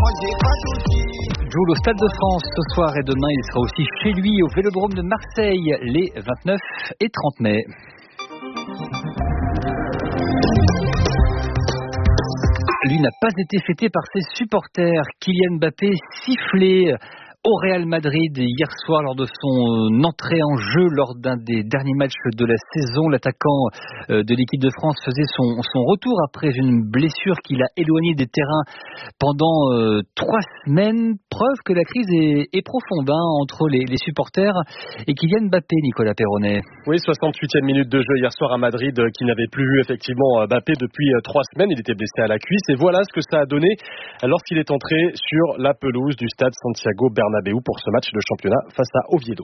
Joue au Stade de France ce soir et demain. Il sera aussi chez lui au Vélodrome de Marseille les 29 et 30 mai. Lui n'a pas été fêté par ses supporters. Kylian Mbappé sifflé au Real Madrid hier soir lors de son entrée en jeu lors d'un des derniers matchs de la saison. L'attaquant de l'équipe de France faisait son retour après une blessure qui l'a éloigné des terrains pendant 3 semaines. Preuve que la crise est profonde entre les supporters et Kylian Mbappé, Nicolas Perronnet. Oui, 68e minute de jeu hier soir à Madrid qui n'avait plus vu effectivement Mbappé depuis 3 semaines. Il était blessé à la cuisse et voilà ce que ça a donné lorsqu'il est entré sur la pelouse du stade Santiago Bernabéu pour ce match de championnat face à Oviedo.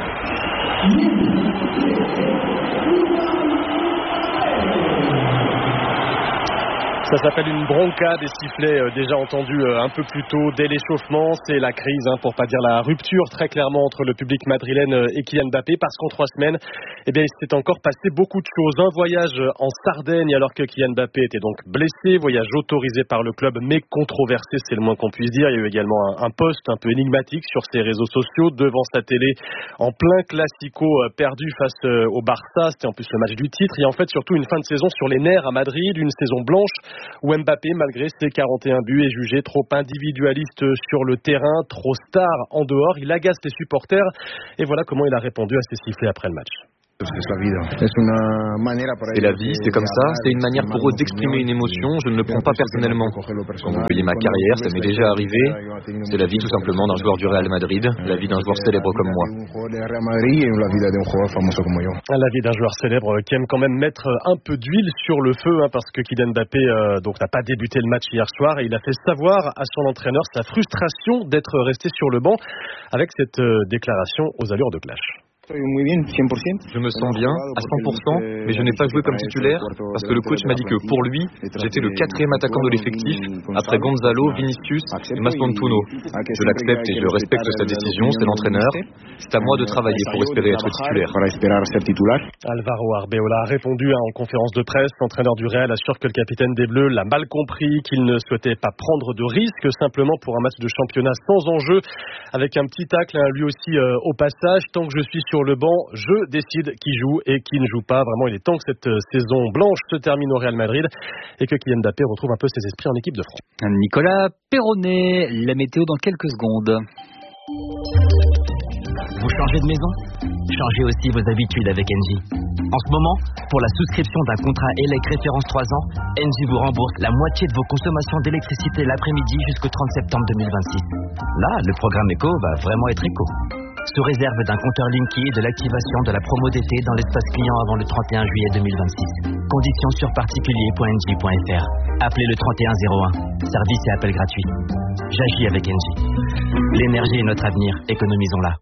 Ça s'appelle une bronca, des sifflets déjà entendus un peu plus tôt dès l'échauffement. C'est la crise, pour pas dire la rupture très clairement entre le public madrilène et Kylian Mbappé, parce qu'en 3 semaines, il s'est encore passé beaucoup de choses. Un voyage en Sardaigne alors que Kylian Mbappé était donc blessé, voyage autorisé par le club mais controversé, c'est le moins qu'on puisse dire. Il y a eu également un post un peu énigmatique sur ses réseaux sociaux devant sa télé en plein classico perdu face au Barça. C'était en plus le match du titre et en fait surtout une fin de saison sur les nerfs à Madrid, une saison blanche où Mbappé, malgré ses 41 buts, est jugé trop individualiste sur le terrain, trop star en dehors. Il agace les supporters et voilà comment il a répondu à ces sifflets après le match. C'est la vie, c'est comme ça, c'est une manière pour eux d'exprimer une émotion, je ne le prends pas personnellement. Quand vous voyez ma carrière, ça m'est déjà arrivé, c'est la vie tout simplement d'un joueur du Real Madrid, la vie d'un joueur célèbre comme moi. La vie d'un joueur célèbre qui aime quand même mettre un peu d'huile sur le feu, parce que Kylian Mbappé n'a pas débuté le match hier soir et il a fait savoir à son entraîneur sa frustration d'être resté sur le banc avec cette déclaration aux allures de clash. Je me sens bien, à 100%, mais je n'ai pas joué comme titulaire parce que le coach m'a dit que pour lui, j'étais le 4e attaquant de l'effectif, après Gonzalo, Vinicius et Mascantuno. Je l'accepte et je respecte sa décision, c'est l'entraîneur. C'est à moi de travailler pour espérer être titulaire. Alvaro Arbeola a répondu en conférence de presse. L'entraîneur du Real assure que le capitaine des Bleus l'a mal compris, qu'il ne souhaitait pas prendre de risque simplement pour un match de championnat sans enjeu, avec un petit tacle lui aussi au passage. Tant que je suis sur le banc, je décide qui joue et qui ne joue pas. Vraiment, il est temps que cette saison blanche se termine au Real Madrid et que Kylian Mbappé retrouve un peu ses esprits en équipe de France. Nicolas Perronnet, la météo dans quelques secondes. Vous changez de maison ? Changez aussi vos habitudes avec Engie. En ce moment, pour la souscription d'un contrat ELEC référence 3 ans, Engie vous rembourse la moitié de vos consommations d'électricité l'après-midi jusqu'au 30 septembre 2026. Là, le programme éco va vraiment être éco. Sous réserve d'un compteur Linky et de l'activation de la promo d'été dans l'espace client avant le 31 juillet 2026. Conditions sur particulier.engie.fr. Appelez le 3101. Service et appel gratuit. J'agis avec Engie. L'énergie est notre avenir. Économisons-la.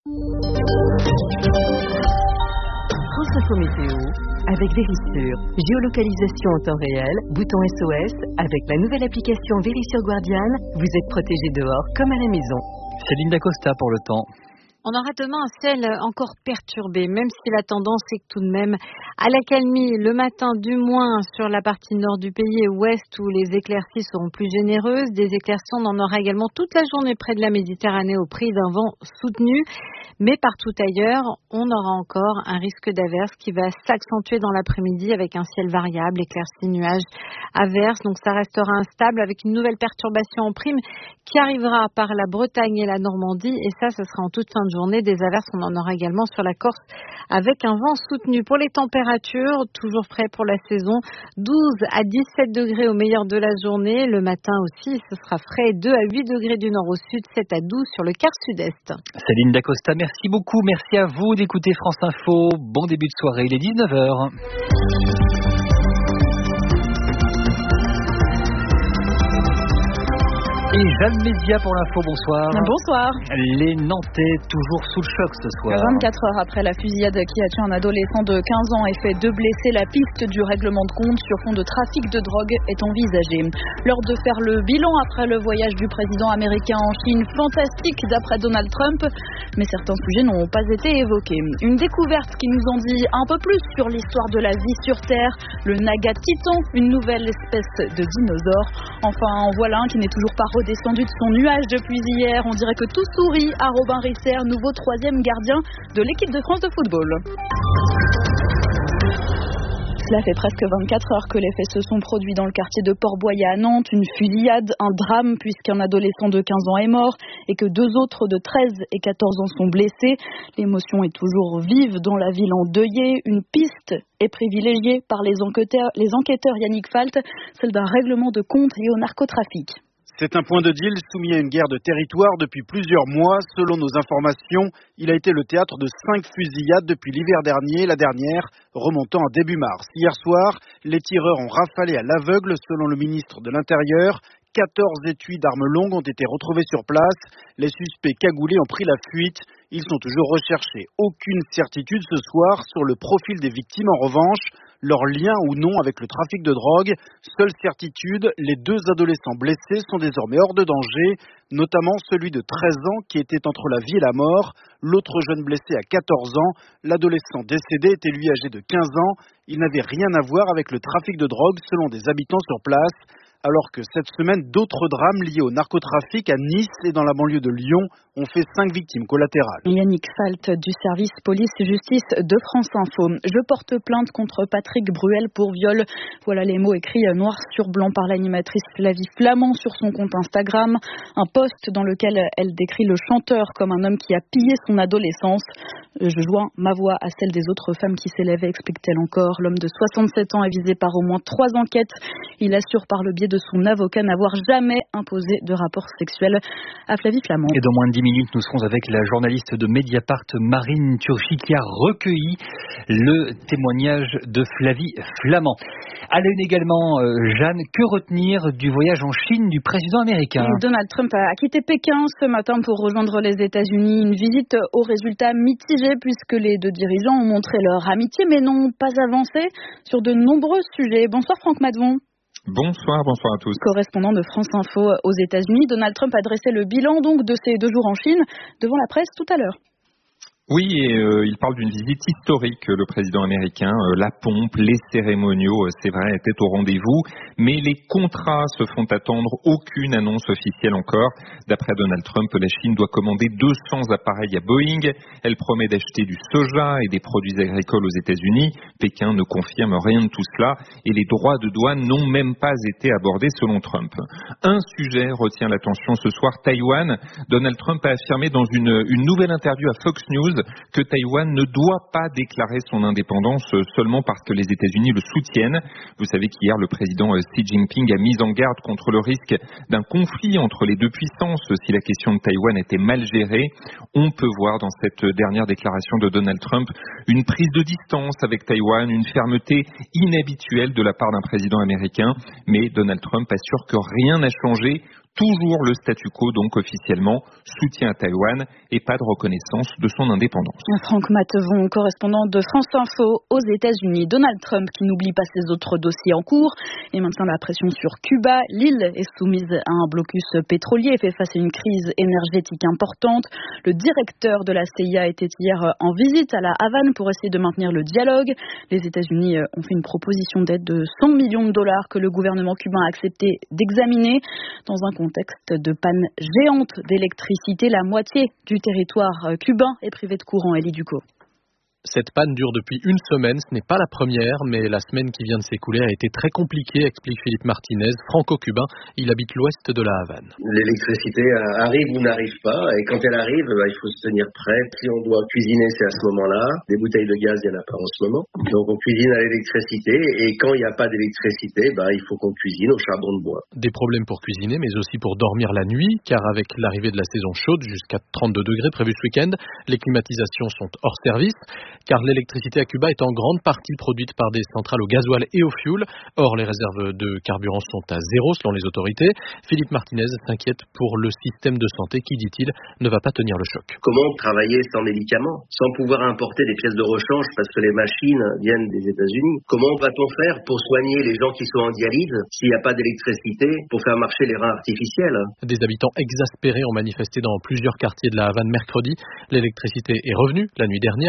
France Info Météo avec Verisure. Géolocalisation en temps réel, bouton SOS. Avec la nouvelle application Verisure Guardian, vous êtes protégé dehors comme à la maison. Céline Dacosta pour le temps. On aura demain un ciel encore perturbé, même si la tendance est tout de même à l'accalmie. Le matin, du moins, sur la partie nord du pays et ouest, où les éclaircies seront plus généreuses. Des éclaircies, on en aura également toute la journée près de la Méditerranée au prix d'un vent soutenu. Mais partout ailleurs, on aura encore un risque d'averse qui va s'accentuer dans l'après-midi avec un ciel variable, éclaircies, nuages, averses. Donc ça restera instable avec une nouvelle perturbation en prime qui arrivera par la Bretagne et la Normandie. Et ça sera en toute fin de journée. Des averses, on en aura également sur la Corse avec un vent soutenu. Pour les températures, toujours prêt pour la saison, 12 à 17 degrés au meilleur de la journée. Le matin aussi, ce sera frais, 2 à 8 degrés du nord au sud, 7 à 12 sur le quart sud-est. Céline Dacosta, merci beaucoup. Merci à vous d'écouter France Info. Bon début de soirée, il est 19h. Et Jeanne Mézia pour l'info, bonsoir. Bonsoir. Les Nantais toujours sous le choc ce soir. 24 heures après la fusillade qui a tué un adolescent de 15 ans et fait 2 blessés, la piste du règlement de compte sur fond de trafic de drogue est envisagée. L'heure de faire le bilan après le voyage du président américain en Chine, fantastique d'après Donald Trump, mais certains sujets n'ont pas été évoqués. Une découverte qui nous en dit un peu plus sur l'histoire de la vie sur Terre, le Naga Titan, une nouvelle espèce de dinosaure. Enfin, en voilà un qui n'est toujours pas redescendu de son nuage depuis hier. On dirait que tout sourit à Robin Risser, nouveau 3e gardien de l'équipe de France de football. Cela fait presque 24 heures que les faits se sont produits dans le quartier de Port-Boyer à Nantes. Une fusillade, un drame puisqu'un adolescent de 15 ans est mort et que 2 autres de 13 et 14 ans sont blessés. L'émotion est toujours vive dans la ville endeuillée. Une piste est privilégiée par les enquêteurs Yannick Falt, celle d'un règlement de compte lié au narcotrafic. C'est un point de deal soumis à une guerre de territoire depuis plusieurs mois. Selon nos informations, il a été le théâtre de 5 fusillades depuis l'hiver dernier, la dernière remontant à début mars. Hier soir, les tireurs ont rafalé à l'aveugle, selon le ministre de l'Intérieur. 14 étuis d'armes longues ont été retrouvés sur place. Les suspects cagoulés ont pris la fuite. Ils sont toujours recherchés. Aucune certitude ce soir sur le profil des victimes. En revanche, leur lien ou non avec le trafic de drogue. Seule certitude, les 2 adolescents blessés sont désormais hors de danger, notamment celui de 13 ans qui était entre la vie et la mort. L'autre jeune blessé a 14 ans. L'adolescent décédé était lui âgé de 15 ans. Il n'avait rien à voir avec le trafic de drogue selon des habitants sur place. Alors que cette semaine, d'autres drames liés au narcotrafic à Nice et dans la banlieue de Lyon ont fait 5 victimes collatérales. Yannick Falt du service police-justice de France Info. Je porte plainte contre Patrick Bruel pour viol. Voilà les mots écrits noir sur blanc par l'animatrice Flavie Flament sur son compte Instagram. Un post dans lequel elle décrit le chanteur comme un homme qui a pillé son adolescence. Je joins ma voix à celle des autres femmes qui s'élevaient, explique-t-elle encore. L'homme de 67 ans est visé par au moins 3 enquêtes. Il assure par le biais de son avocat n'avoir jamais imposé de rapport sexuel à Flavie Flament. Et dans moins de 10 minutes, nous serons avec la journaliste de Mediapart, Marine Turchi, qui a recueilli le témoignage de Flavie Flament. À la une également, Jeanne, que retenir du voyage en Chine du président américain ? Donald Trump a quitté Pékin ce matin pour rejoindre les États-Unis. Une visite aux résultats mitigés puisque les 2 dirigeants ont montré leur amitié mais n'ont pas avancé sur de nombreux sujets. Bonsoir Franck Madvon. Bonsoir à tous. Correspondant de France Info aux États-Unis, Donald Trump a dressé le bilan donc de ces 2 jours en Chine devant la presse tout à l'heure. Oui, et il parle d'une visite historique, le président américain. La pompe, les cérémoniaux, c'est vrai, étaient au rendez-vous. Mais les contrats se font attendre, aucune annonce officielle encore. D'après Donald Trump, la Chine doit commander 200 appareils à Boeing. Elle promet d'acheter du soja et des produits agricoles aux États-Unis. Pékin ne confirme rien de tout cela. Et les droits de douane n'ont même pas été abordés selon Trump. Un sujet retient l'attention ce soir, Taïwan. Donald Trump a affirmé dans une nouvelle interview à Fox News que Taïwan ne doit pas déclarer son indépendance seulement parce que les États-Unis le soutiennent. Vous savez qu'hier, le président Xi Jinping a mis en garde contre le risque d'un conflit entre les 2 puissances si la question de Taïwan était mal gérée. On peut voir dans cette dernière déclaration de Donald Trump une prise de distance avec Taïwan, une fermeté inhabituelle de la part d'un président américain. Mais Donald Trump assure que rien n'a changé. Toujours le statu quo, donc officiellement, soutien à Taïwan et pas de reconnaissance de son indépendance. Franck Matevon, correspondant de France Info aux États-Unis. Donald Trump qui n'oublie pas ses autres dossiers en cours et maintient la pression sur Cuba. L'île est soumise à un blocus pétrolier et fait face à une crise énergétique importante. Le directeur de la CIA était hier en visite à la Havane pour essayer de maintenir le dialogue. Les États-Unis ont fait une proposition d'aide de 100 millions de dollars que le gouvernement cubain a accepté d'examiner. Dans un contexte de panne géante d'électricité, la moitié du territoire cubain est privé de courant. Elie Ducot. Cette panne dure depuis une semaine, ce n'est pas la première, mais la semaine qui vient de s'écouler a été très compliquée, explique Philippe Martinez, franco-cubain. Il habite l'ouest de la Havane. L'électricité arrive ou n'arrive pas, et quand elle arrive, il faut se tenir prêt. Si on doit cuisiner, c'est à ce moment-là. Des bouteilles de gaz, il n'y en a pas en ce moment. Donc on cuisine à l'électricité, et quand il n'y a pas d'électricité, il faut qu'on cuisine au charbon de bois. Des problèmes pour cuisiner, mais aussi pour dormir la nuit, car avec l'arrivée de la saison chaude, jusqu'à 32 degrés prévu ce week-end, les climatisations sont hors service. Car l'électricité à Cuba est en grande partie produite par des centrales au gasoil et au fioul. Or, les réserves de carburant sont à 0 selon les autorités. Philippe Martinez s'inquiète pour le système de santé qui, dit-il, ne va pas tenir le choc. Comment travailler sans médicaments, sans pouvoir importer des pièces de rechange parce que les machines viennent des États-Unis? Comment va-t-on faire pour soigner les gens qui sont en dialyse s'il n'y a pas d'électricité pour faire marcher les reins artificiels? Des habitants exaspérés ont manifesté dans plusieurs quartiers de la Havane mercredi. L'électricité est revenue la nuit dernière dans l'ouest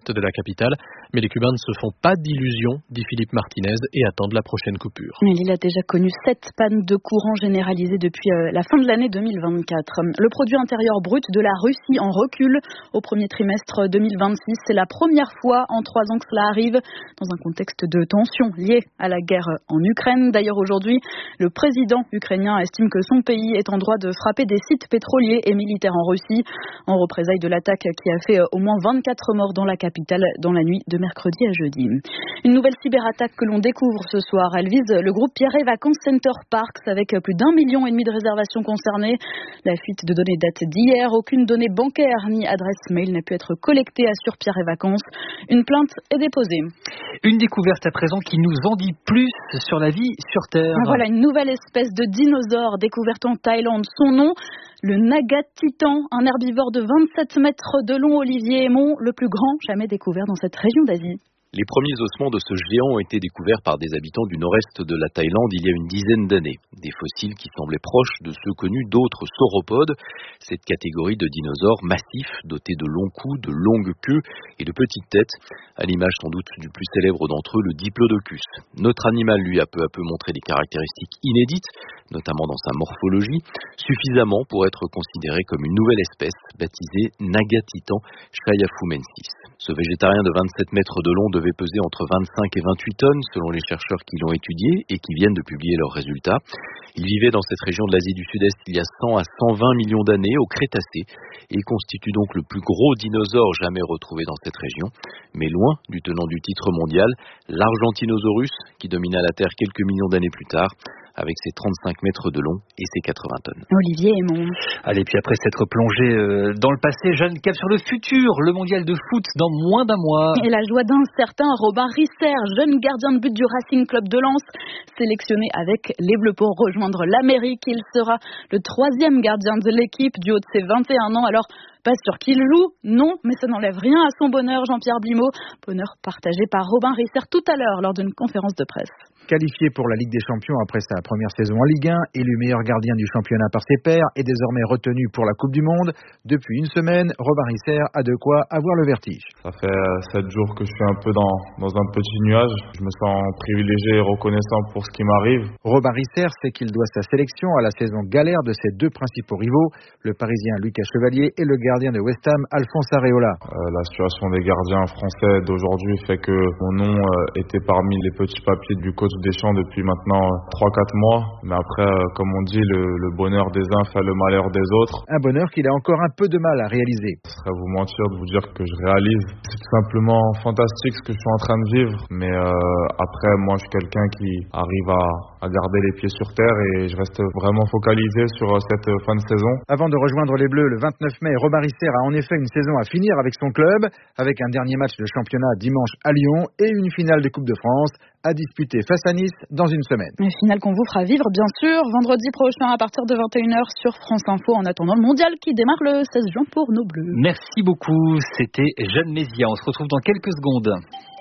l'est de la capitale. Mais les Cubains ne se font pas d'illusions, dit Philippe Martinez, et attendent la prochaine coupure. L'île a déjà connu 7 pannes de courant généralisées depuis la fin de l'année 2024. Le produit intérieur brut de la Russie en recul au premier trimestre 2026. C'est la première fois en 3 ans que cela arrive dans un contexte de tension liée à la guerre en Ukraine. D'ailleurs, aujourd'hui, le président ukrainien estime que son pays est en droit de frapper des sites pétroliers et militaires en Russie en représailles de l'attaque qui a fait au moins 24 morts dans la capitale dans la nuit de mercredi à jeudi. Une nouvelle cyberattaque que l'on découvre ce soir. Elle vise le groupe Pierret Vacances Center Parks avec plus d'1,5 million de réservations concernées. La fuite de données date d'hier. Aucune donnée bancaire ni adresse mail n'a pu être collectée, assure Pierret Vacances. Une plainte est déposée. Une découverte à présent qui nous en dit plus sur la vie sur Terre. Voilà une nouvelle espèce de dinosaure découverte en Thaïlande. Son nom, le Nagatitan, un herbivore de 27 mètres de long, Olivier Aymon, le plus grand jamais découvert dans cette région d'Asie. Les premiers ossements de ce géant ont été découverts par des habitants du nord-est de la Thaïlande il y a une dizaine d'années. Des fossiles qui semblaient proches de ceux connus d'autres sauropodes, cette catégorie de dinosaures massifs, dotés de longs coups, de longues queues et de petites têtes, à l'image sans doute du plus célèbre d'entre eux, le Diplodocus. Notre animal, lui, a peu à peu montré des caractéristiques inédites, notamment dans sa morphologie, suffisamment pour être considéré comme une nouvelle espèce, baptisée Nagatitan chayafumensis. Ce végétarien de 27 mètres de long devait peser entre 25 et 28 tonnes, selon les chercheurs qui l'ont étudié et qui viennent de publier leurs résultats. Il vivait dans cette région de l'Asie du Sud-Est il y a 100 à 120 millions d'années, au Crétacé, et constitue donc le plus gros dinosaure jamais retrouvé dans cette région. Mais loin du tenant du titre mondial, l'Argentinosaurus, qui domina la Terre quelques millions d'années plus tard, avec ses 35 mètres de long et ses 80 tonnes. Olivier Aymon. Allez, puis après s'être plongé dans le passé, jeune cap sur le futur, le mondial de foot dans moins d'un mois. Et la joie d'un certain Robin Risser, jeune gardien de but du Racing Club de Lens, sélectionné avec les Bleus pour rejoindre l'Amérique. Il sera le 3e gardien de l'équipe du haut de ses 21 ans. Alors, pas sûr qu'il joue, non, mais ça n'enlève rien à son bonheur, Jean-Pierre Blimaud. Bonheur partagé par Robin Risser tout à l'heure lors d'une conférence de presse. Qualifié pour la Ligue des Champions après sa première saison en Ligue 1, élu meilleur gardien du championnat par ses pairs et désormais retenu pour la Coupe du Monde, depuis une semaine, Robin Risser a de quoi avoir le vertige. Ça fait 7 jours que je suis un peu dans un petit nuage. Je me sens privilégié et reconnaissant pour ce qui m'arrive. Robin Risser sait qu'il doit sa sélection à la saison galère de ses 2 principaux rivaux, le Parisien Lucas Chevalier et le gardien de West Ham, Alphonse Areola. La situation des gardiens français d'aujourd'hui fait que mon nom était parmi les petits papiers du coach Deschamps depuis maintenant 3-4 mois. Mais après, comme on dit, le bonheur des uns fait le malheur des autres. Un bonheur qu'il a encore un peu de mal à réaliser. Ce serait vous mentir de vous dire que je réalise. C'est tout simplement fantastique ce que je suis en train de vivre. Mais après, moi, je suis quelqu'un qui arrive à garder les pieds sur terre et je reste vraiment focalisé sur cette fin de saison. Avant de rejoindre les Bleus le 29 mai, Robin Risser a en effet une saison à finir avec son club, avec un dernier match de championnat dimanche à Lyon et une finale de Coupe de France à disputer face à Nice dans une semaine. Une finale qu'on vous fera vivre, bien sûr, vendredi prochain à partir de 21h sur France Info, en attendant le mondial qui démarre le 16 juin pour nos Bleus. Merci beaucoup, c'était Jeanne Mézia. On se retrouve dans quelques secondes.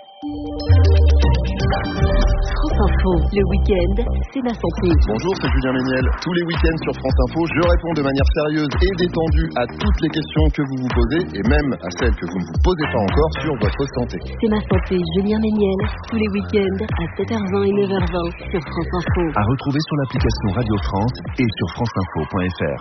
France Info, le week-end, c'est ma santé. Bonjour, c'est Julien Méniel. Tous les week-ends sur France Info, je réponds de manière sérieuse et détendue à toutes les questions que vous vous posez et même à celles que vous ne vous posez pas encore sur votre santé. C'est ma santé, Julien Méniel, tous les week-ends à 7h20 et 9h20 sur France Info. À retrouver sur l'application Radio France et sur franceinfo.fr.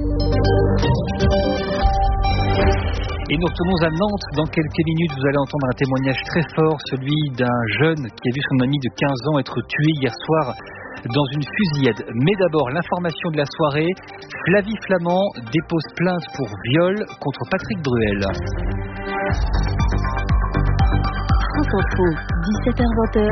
Et nous retournons à Nantes dans quelques minutes. Vous allez entendre un témoignage très fort, celui d'un jeune qui a vu son ami de 15 ans être tué hier soir dans une fusillade. Mais d'abord, l'information de la soirée. Flavie Flament dépose plainte pour viol contre Patrick Bruel. France Info, 17h-20h.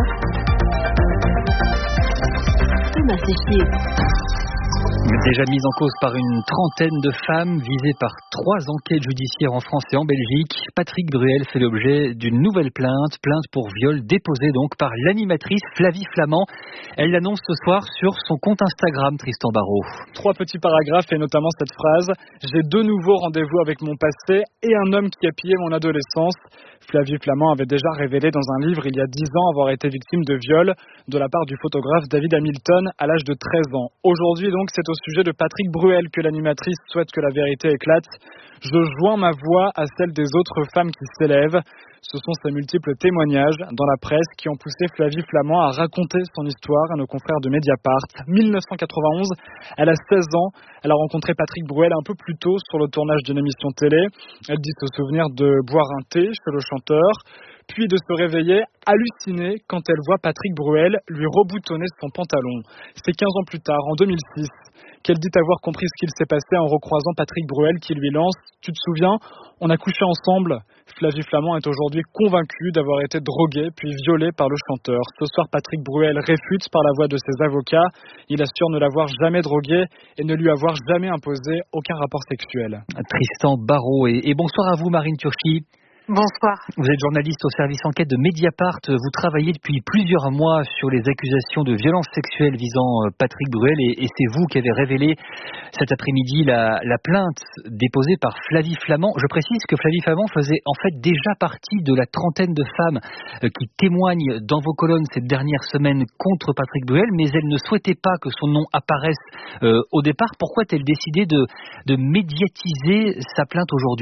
Thomas Séchier. Déjà mise en cause par une trentaine de femmes visées par 3 enquêtes judiciaires en France et en Belgique, Patrick Bruel fait l'objet d'une nouvelle plainte pour viol déposée donc par l'animatrice Flavie Flament. Elle l'annonce ce soir sur son compte Instagram, Tristan Barraud. 3 petits paragraphes et notamment cette phrase « J'ai de nouveaux rendez-vous avec mon passé et un homme qui a pillé mon adolescence ». Flavie Flament avait déjà révélé dans un livre il y a 10 ans avoir été victime de viol de la part du photographe David Hamilton à l'âge de 13 ans. Aujourd'hui donc, c'est au sujet de Patrick Bruel que l'animatrice souhaite que la vérité éclate. Je joins ma voix à celle des autres femmes qui s'élèvent. Ce sont ces multiples témoignages dans la presse qui ont poussé Flavie Flament à raconter son histoire à nos confrères de Mediapart. 1991, elle a 16 ans. Elle a rencontré Patrick Bruel un peu plus tôt sur le tournage d'une émission télé. Elle dit se souvenir de boire un thé chez le chanteur, puis de se réveiller hallucinée quand elle voit Patrick Bruel lui reboutonner son pantalon. C'est 15 ans plus tard, en 2006, qu'elle dit avoir compris ce qu'il s'est passé en recroisant Patrick Bruel qui lui lance « Tu te souviens, on a couché ensemble ». Flavie Flament est aujourd'hui convaincue d'avoir été droguée puis violée par le chanteur. Ce soir, Patrick Bruel réfute par la voix de ses avocats. Il assure ne l'avoir jamais droguée et ne lui avoir jamais imposé aucun rapport sexuel. Tristan Barraud et bonsoir à vous Marine Turchi. Bonsoir. Vous êtes journaliste au service enquête de Mediapart. Vous travaillez depuis plusieurs mois sur les accusations de violences sexuelles visant Patrick Bruel et c'est vous qui avez révélé cet après-midi la plainte déposée par Flavie Flament. Je précise que Flavie Flament faisait en fait déjà partie de la trentaine de femmes qui témoignent dans vos colonnes ces dernières semaines contre Patrick Bruel, mais elle ne souhaitait pas que son nom apparaisse au départ. Pourquoi a-t-elle décidé de médiatiser sa plainte aujourd'hui ?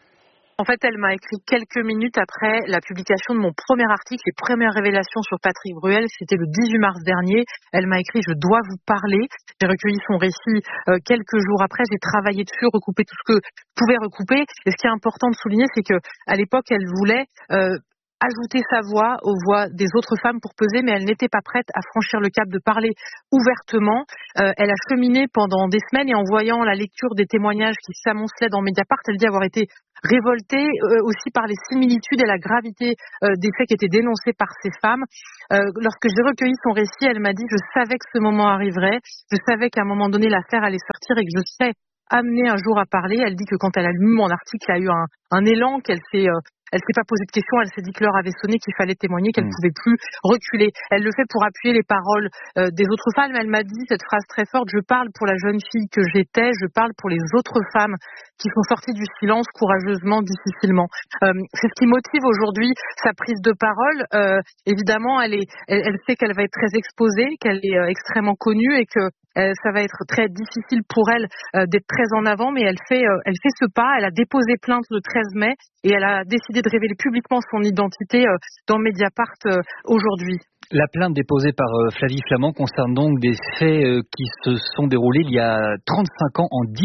En fait, elle m'a écrit quelques minutes après la publication de mon premier article, les premières révélations sur Patrick Bruel. C'était le 18 mars dernier. Elle m'a écrit « Je dois vous parler ». J'ai recueilli son récit quelques jours après. J'ai travaillé dessus, recoupé tout ce que je pouvais recouper. Et ce qui est important de souligner, c'est que à l'époque, elle voulait ajouter sa voix aux voix des autres femmes pour peser, mais elle n'était pas prête à franchir le cap de parler ouvertement. Elle a cheminé pendant des semaines et en voyant la lecture des témoignages qui s'amoncelaient dans Mediapart, elle dit avoir été révoltée aussi par les similitudes et la gravité des faits qui étaient dénoncés par ces femmes. Lorsque j'ai recueilli son récit, elle m'a dit « Je savais que ce moment arriverait, je savais qu'à un moment donné l'affaire allait sortir et que je serais amenée un jour à parler ». Elle dit que quand elle a lu mon article, elle a eu un élan, qu'elle s'est pas posé de questions, elle s'est dit que l'heure avait sonné, qu'il fallait témoigner, qu'elle ne pouvait plus reculer. Elle le fait pour appuyer les paroles des autres femmes. Elle m'a dit cette phrase très forte, je parle pour la jeune fille que j'étais, je parle pour les autres femmes qui sont sorties du silence courageusement, difficilement. C'est ce qui motive aujourd'hui sa prise de parole. Évidemment, elle sait qu'elle va être très exposée, qu'elle est extrêmement connue et que ça va être très difficile pour elle d'être très en avant, mais elle fait ce pas. Elle a déposé plainte le 13 mai et elle a décidé de révéler publiquement son identité dans Mediapart aujourd'hui. La plainte déposée par Flavie Flament concerne donc des faits qui se sont déroulés il y a 35 ans, en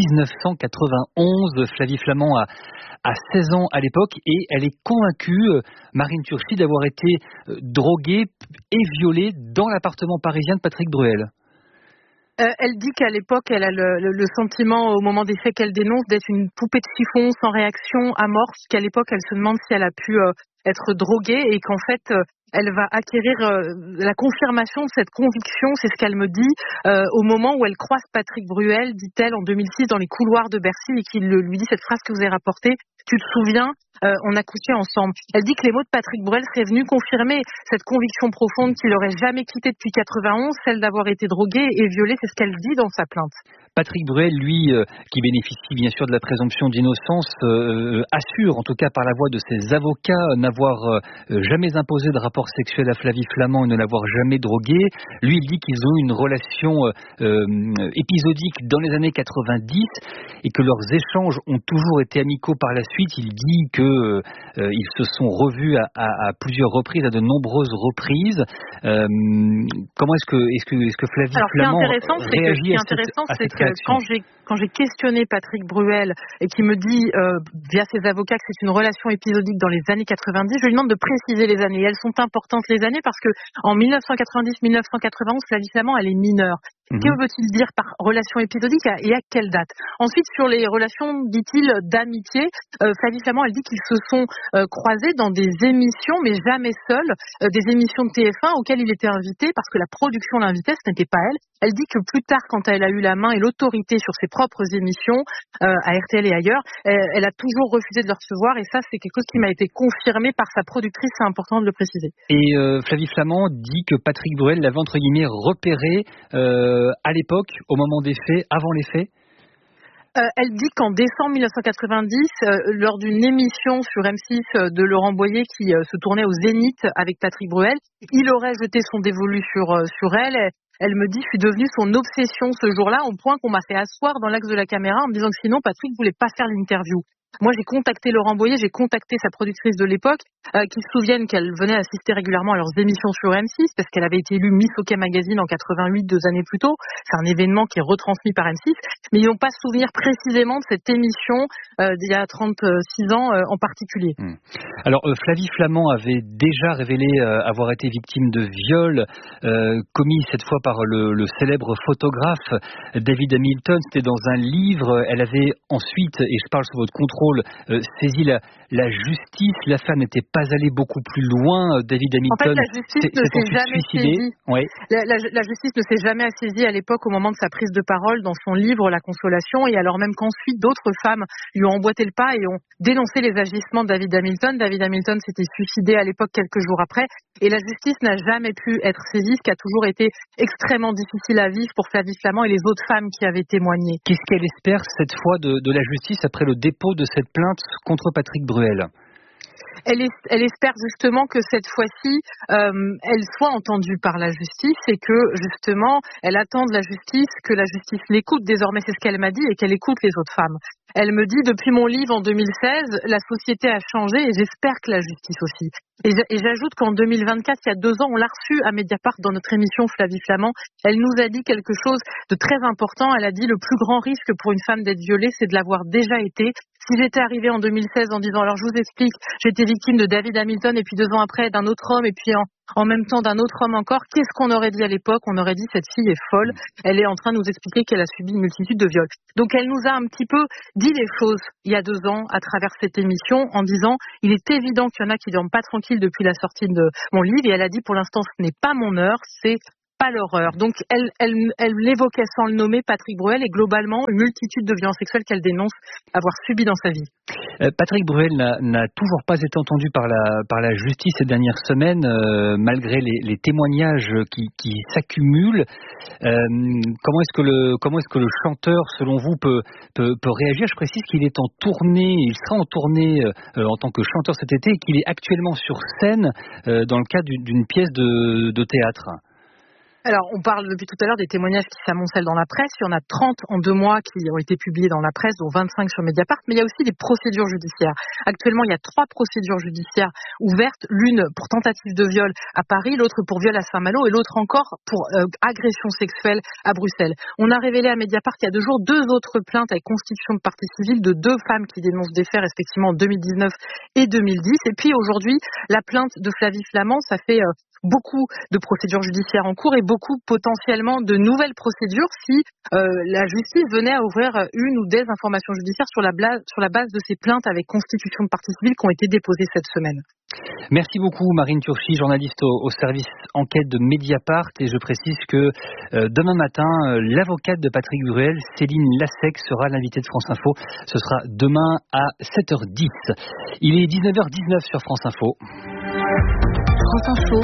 1991. Flavie Flament a 16 ans à l'époque et elle est convaincue, Marine Turchi, d'avoir été droguée et violée dans l'appartement parisien de Patrick Bruel. Elle dit qu'à l'époque, elle a le sentiment, au moment des faits qu'elle dénonce, d'être une poupée de chiffon sans réaction, amorphe, qu'à l'époque, elle se demande si elle a pu être droguée et qu'en fait, elle va acquérir la confirmation de cette conviction, c'est ce qu'elle me dit, au moment où elle croise Patrick Bruel, dit-elle, en 2006, dans les couloirs de Bercy, et qu'il lui dit cette phrase que vous avez rapportée, tu te souviens, on a couché ensemble. Elle dit que les mots de Patrick Bruel seraient venus confirmer cette conviction profonde qu'il n'aurait jamais quittée depuis 91, celle d'avoir été drogué et violé, c'est ce qu'elle dit dans sa plainte. Patrick Bruel, lui, qui bénéficie bien sûr de la présomption d'innocence, assure, en tout cas par la voix de ses avocats, n'avoir jamais imposé de rapport sexuel à Flavie Flament et ne l'avoir jamais drogué. Lui, il dit qu'ils ont eu une relation épisodique dans les années 90 et que leurs échanges ont toujours été amicaux par la suite. Il dit que ils se sont revus à plusieurs reprises, à de nombreuses reprises. Comment est-ce que Flavie Flament réagit à cette réaction? Quand j'ai questionné Patrick Bruel et qui me dit via ses avocats que c'est une relation épisodique dans les années 90, je lui demande de préciser les années. Elles sont importantes les années parce que en 1990-1991, Flavie Flament, elle est mineure. Que veut-il dire par relation épisodique et à quelle date? Ensuite, sur les relations, dit-il, d'amitié, Flavie Flament, elle dit qu'ils se sont croisés dans des émissions, mais jamais seuls, des émissions de TF1 auxquelles il était invité parce que la production l'invitait, ce n'était pas elle. Elle dit que plus tard, quand elle a eu la main et l'autorité sur ses propres émissions, à RTL et ailleurs, elle a toujours refusé de le recevoir et ça, c'est quelque chose qui m'a été confirmé par sa productrice, c'est important de le préciser. Et Flavie Flament dit que Patrick Bruel l'avait entre guillemets repéré à l'époque, au moment des faits, avant les faits. Elle dit qu'en décembre 1990, lors d'une émission sur M6 de Laurent Boyer qui se tournait au Zénith avec Patrick Bruel, il aurait jeté son dévolu sur elle. Elle me dit, je suis devenue son obsession ce jour-là, au point qu'on m'a fait asseoir dans l'axe de la caméra en me disant que sinon Patrick voulait pas faire l'interview. Moi, j'ai contacté Laurent Boyer, j'ai contacté sa productrice de l'époque, qui se souviennent qu'elle venait assister régulièrement à leurs émissions sur M6, parce qu'elle avait été élue Miss Hockey Magazine en 88, 2 années plus tôt. C'est un événement qui est retransmis par M6, mais ils n'ont pas souvenir précisément de cette émission d'il y a 36 ans en particulier. Alors, Flavie Flament avait déjà révélé avoir été victime de viol commis cette fois par le célèbre photographe David Hamilton. C'était dans un livre. Elle avait ensuite, et je parle sous votre contrôle, saisi la justice. L'affaire n'était pas allée beaucoup plus loin. David Hamilton en fait, la justice ne s'est jamais saisie. Oui. La justice ne s'est jamais saisie à l'époque au moment de sa prise de parole dans son livre La Consolation, et alors même qu'ensuite d'autres femmes lui ont emboîté le pas et ont dénoncé les agissements de David Hamilton. David Hamilton s'était suicidé à l'époque quelques jours après, et la justice n'a jamais pu être saisie, ce qui a toujours été extrêmement difficile à vivre pour Flavie Flament et les autres femmes qui avaient témoigné. Qu'est-ce qu'elle espère cette fois de la justice après le dépôt de cette plainte contre Patrick Bruel ? Elle espère justement que cette fois-ci, elle soit entendue par la justice et que justement, elle attend de la justice que la justice l'écoute. Désormais, c'est ce qu'elle m'a dit, et qu'elle écoute les autres femmes. Elle me dit, depuis mon livre en 2016, la société a changé et j'espère que la justice aussi. Et j'ajoute qu'en 2024, il y a 2 ans, on l'a reçue à Mediapart dans notre émission Flavie Flament. Elle nous a dit quelque chose de très important. Elle a dit, le plus grand risque pour une femme d'être violée, c'est de l'avoir déjà été. Si j'étais arrivée en 2016 en disant, alors je vous explique, j'étais victime de David Hamilton et puis 2 ans après d'un autre homme et puis en même temps d'un autre homme encore, qu'est-ce qu'on aurait dit à l'époque ? On aurait dit, cette fille est folle, elle est en train de nous expliquer qu'elle a subi une multitude de viols. Donc elle nous a un petit peu dit les choses il y a 2 ans à travers cette émission en disant, il est évident qu'il y en a qui ne dorment pas tranquille depuis la sortie de mon livre, et elle a dit, pour l'instant ce n'est pas mon heure, c'est pas l'horreur. Donc elle l'évoquait sans le nommer, Patrick Bruel, et globalement une multitude de violences sexuelles qu'elle dénonce avoir subies dans sa vie. Patrick Bruel n'a toujours pas été entendu par la justice ces dernières semaines, malgré les témoignages qui s'accumulent. Comment est-ce que le chanteur, selon vous, peut réagir ? Je précise qu'il est en tournée, il sera en tournée en tant que chanteur cet été, et qu'il est actuellement sur scène dans le cadre d'une pièce de théâtre. Alors, on parle depuis tout à l'heure des témoignages qui s'amoncellent dans la presse. Il y en a 30 en 2 mois qui ont été publiés dans la presse, dont 25 sur Mediapart. Mais il y a aussi des procédures judiciaires. Actuellement, il y a 3 procédures judiciaires ouvertes. L'une pour tentative de viol à Paris, l'autre pour viol à Saint-Malo et l'autre encore pour agression sexuelle à Bruxelles. On a révélé à Mediapart il y a 2 jours 2 autres plaintes avec constitution de partie civile de 2 femmes qui dénoncent des faits respectivement en 2019 et 2010. Et puis aujourd'hui, la plainte de Flavie Flament, ça fait beaucoup de procédures judiciaires en cours et beaucoup potentiellement de nouvelles procédures si la justice venait à ouvrir une ou des informations judiciaires sur la base de ces plaintes avec constitution de partie civile qui ont été déposées cette semaine. Merci beaucoup Marine Turchi, journaliste au service enquête de Mediapart, et je précise que demain matin, l'avocate de Patrick Bruel, Céline Lassec, sera l'invitée de France Info. Ce sera demain à 7h10. Il est 19h19 sur France Info. France Info,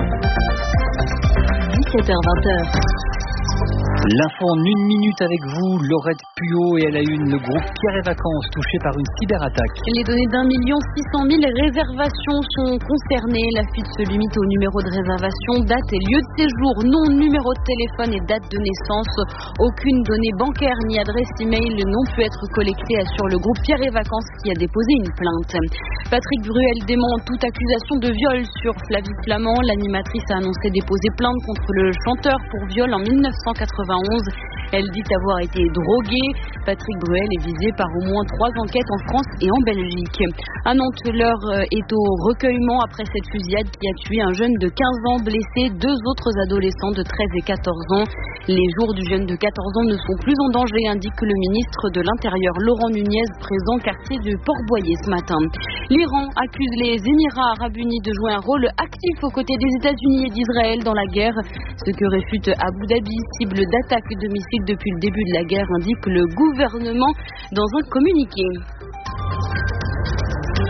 17h-20h. L'info en 1 minute avec vous, Laurette Puot, et elle a eu le groupe Pierre et Vacances touché par une cyberattaque. Les données d'1 600 000 réservations sont concernées. La fuite se limite au numéro de réservation, date et lieu de séjour, nom, numéro de téléphone et date de naissance. Aucune donnée bancaire ni adresse email n'ont pu être collectées, assure le groupe Pierre et Vacances qui a déposé une plainte. Patrick Bruel dément toute accusation de viol sur Flavie Flament. L'animatrice a annoncé déposer plainte contre le chanteur pour viol en 1991. Elle dit avoir été droguée. Patrick Bruel est visé par au moins 3 enquêtes en France et en Belgique. À Nantes, l'heure est au recueillement après cette fusillade qui a tué un jeune de 15 ans, blessé 2 autres adolescents de 13 et 14 ans. Les jours du jeune de 14 ans ne sont plus en danger, indique le ministre de l'Intérieur Laurent Nunez, présent quartier du Port-Boyer ce matin. L'Iran accuse les Émirats arabes unis de jouer un rôle actif aux côtés des États-Unis et d'Israël dans la guerre. Ce que réfute Abu Dhabi, cible d'attaque de missiles depuis le début de la guerre, indique le gouvernement dans un communiqué.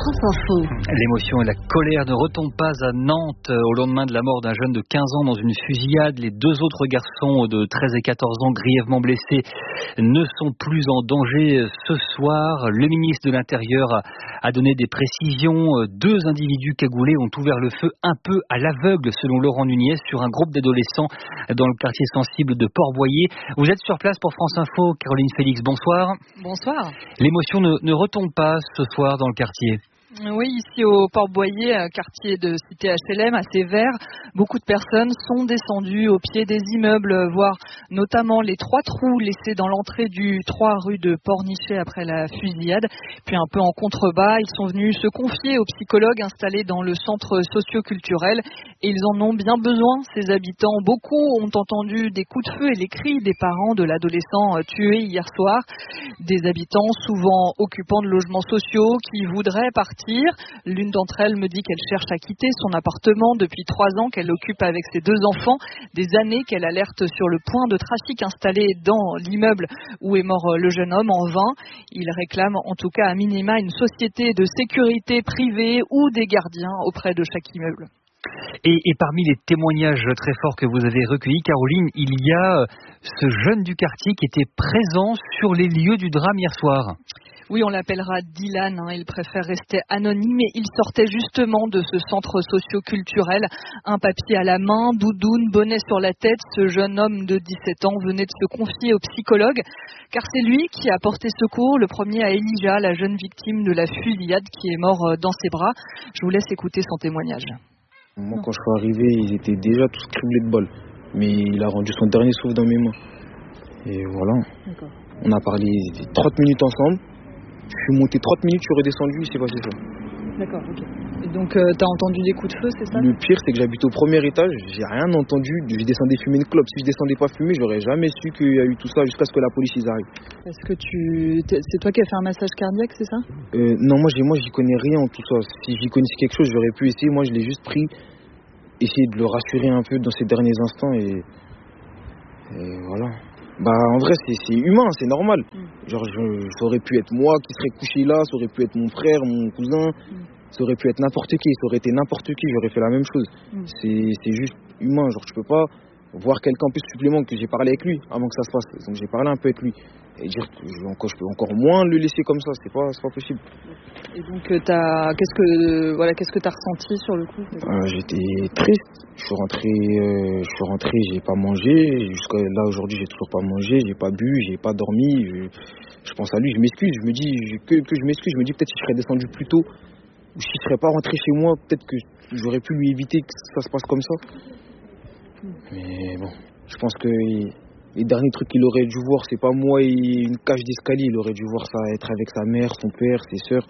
France Info. L'émotion et la colère ne retombent pas à Nantes au lendemain de la mort d'un jeune de 15 ans dans une fusillade. Les 2 autres garçons de 13 et 14 ans grièvement blessés ne sont plus en danger ce soir. Le ministre de l'Intérieur a donné des précisions. 2 individus cagoulés ont ouvert le feu un peu à l'aveugle, selon Laurent Nunez, sur un groupe d'adolescents dans le quartier sensible de Port-Boyer. Vous êtes sur place pour France Info. Caroline Félix, bonsoir. Bonsoir. L'émotion ne retombe pas ce soir dans le quartier. Oui, ici au Port-Boyer, quartier de cité HLM, assez vert, beaucoup de personnes sont descendues au pied des immeubles, voir notamment les 3 trous laissés dans l'entrée du 3 rue de Pornichet après la fusillade. Puis un peu en contrebas, ils sont venus se confier aux psychologues installés dans le centre socio-culturel et ils en ont bien besoin, ces habitants. Beaucoup ont entendu des coups de feu et les cris des parents de l'adolescent tué hier soir. Des habitants souvent occupants de logements sociaux qui voudraient partir. L'une d'entre elles me dit qu'elle cherche à quitter son appartement depuis 3 ans qu'elle occupe avec ses 2 enfants, des années qu'elle alerte sur le point de trafic installé dans l'immeuble où est mort le jeune homme en vain. Il réclame en tout cas à minima une société de sécurité privée ou des gardiens auprès de chaque immeuble. Et parmi les témoignages très forts que vous avez recueillis, Caroline, il y a ce jeune du quartier qui était présent sur les lieux du drame hier soir. Oui, on l'appellera Dylan, il préfère rester anonyme et il sortait justement de ce centre socio-culturel, un papier à la main, doudoune, bonnet sur la tête. Ce jeune homme de 17 ans venait de se confier au psychologue, car c'est lui qui a porté secours, le premier à Elijah, la jeune victime de la fusillade qui est mort dans ses bras. Je vous laisse écouter son témoignage. Moi, quand je suis arrivé, ils étaient déjà tous criblés de balles, mais il a rendu son dernier souffle dans mes mains. Et voilà. D'accord. On a parlé 30 minutes ensemble. Je suis monté 30 minutes, je suis redescendu, il s'est passé ça. D'accord, ok. Et donc, t'as entendu des coups de feu, c'est ça? Le pire, c'est que j'habite au premier étage, j'ai rien entendu, je descendais fumer une clope. Si je descendais pas fumer, j'aurais jamais su qu'il y a eu tout ça jusqu'à ce que la police y arrive. Est-ce que c'est toi qui as fait un massage cardiaque, c'est ça? Non, moi j'y connais rien en tout ça. Si j'y connaissais quelque chose, j'aurais pu essayer. Moi, je l'ai juste pris, essayer de le rassurer un peu dans ces derniers instants et voilà. Bah en vrai c'est humain, c'est normal. Genre ça aurait pu être moi qui serais couché là, ça aurait pu être mon frère, mon cousin, ça aurait pu être n'importe qui, ça aurait été n'importe qui, j'aurais fait la même chose. C'est juste humain, genre tu peux pas voir quelqu'un plus supplément que j'ai parlé avec lui avant que ça se passe. Donc j'ai parlé un peu avec lui et dire que je peux encore moins le laisser comme ça, c'est pas possible. Et donc qu'est-ce que t'as ressenti sur le coup? J'étais triste. Je suis rentré, j'ai pas mangé. Jusqu'à là aujourd'hui, j'ai toujours pas mangé, j'ai pas bu, j'ai pas dormi. Je pense à lui, je m'excuse. Je me dis que je m'excuse. Je me dis peut-être si je serais descendu plus tôt ou si je serais pas rentré chez moi, peut-être que j'aurais pu lui éviter que ça se passe comme ça. Mais bon, je pense que les derniers trucs qu'il aurait dû voir, c'est pas moi et une cage d'escalier. Il aurait dû voir ça, être avec sa mère, son père, ses sœurs.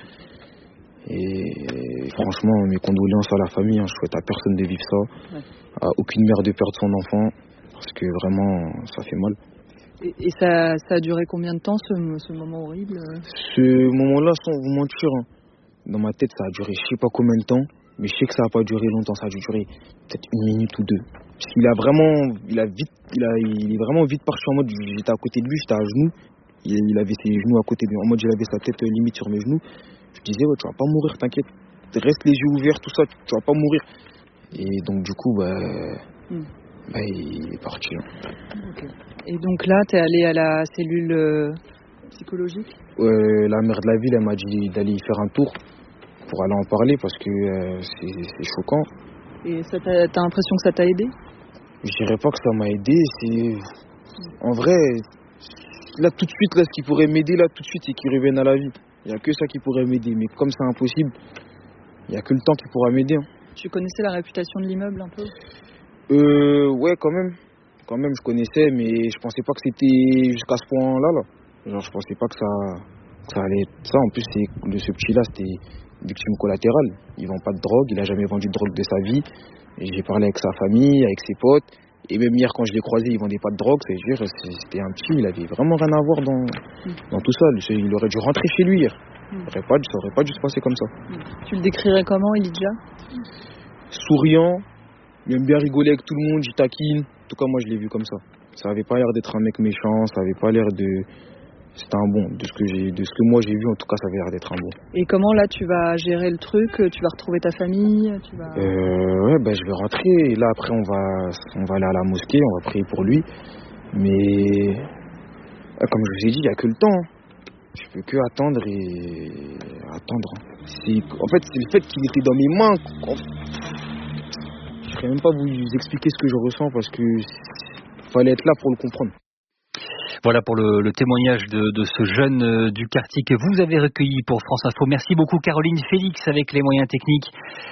Et franchement, mes condoléances à la famille. Je souhaite à personne de vivre ça, à aucune mère de perdre son enfant, parce que vraiment, ça fait mal. Et ça a duré combien de temps ce moment horrible? Ce moment-là, sans vous mentir, dans ma tête, ça a duré je sais pas combien de temps, mais je sais que ça n'a pas duré longtemps. Ça a dû durer peut-être 1 minute ou 2. Parce qu'il il est vraiment vite parti en mode, j'étais à côté de lui, j'étais à genoux, il avait ses genoux à côté de lui, en mode il avait sa tête limite sur mes genoux. Je disais ouais, tu vas pas mourir, t'inquiète, reste les yeux ouverts, tout ça, tu vas pas mourir. Et donc du coup il est parti. Okay. Et donc là t'es allé à la cellule psychologique? La mère de la ville, elle m'a dit d'aller y faire un tour pour aller en parler parce que c'est choquant. Et t'as l'impression que ça t'a aidé? Je dirais pas que ça m'a aidé, en vrai, là tout de suite, là, ce qui pourrait m'aider là tout de suite, c'est qu'il revienne à la vie. Il n'y a que ça qui pourrait m'aider, mais comme c'est impossible, il n'y a que le temps qui pourra m'aider. Tu connaissais la réputation de l'immeuble un peu? Ouais, quand même, je connaissais, mais je pensais pas que c'était jusqu'à ce point-là. Genre, je pensais pas que ça allait être ça. En plus, ce petit-là, c'était victime collatérale. Il vend pas de drogue, il a jamais vendu de drogue de sa vie. Et j'ai parlé avec sa famille, avec ses potes. Et même hier, quand je l'ai croisé, il vendait pas de drogue. C'est-à-dire, c'était un petit, il avait vraiment rien à voir dans tout ça. Il aurait dû rentrer chez lui hier. Ça aurait pas dû se passer comme ça. Tu le décrirais comment, Elijah? Souriant, il aime bien rigoler avec tout le monde, il taquine. En tout cas, moi, je l'ai vu comme ça. Ça avait pas l'air d'être un mec méchant, ça avait pas l'air c'était un bon. De ce que moi j'ai vu, en tout cas, ça avait l'air d'être un bon. Et comment là tu vas gérer le truc? Tu vas retrouver ta famille? Je vais rentrer. Et là après, on va aller à la mosquée, on va prier pour lui. Mais comme je vous ai dit, il n'y a que le temps. Je peux que attendre et attendre. En fait, c'est le fait qu'il était dans mes mains. Je ne saurais même pas vous expliquer ce que je ressens parce que fallait être là pour le comprendre. Voilà pour le témoignage de ce jeune du quartier que vous avez recueilli pour France Info. Merci beaucoup Caroline Félix avec les moyens techniques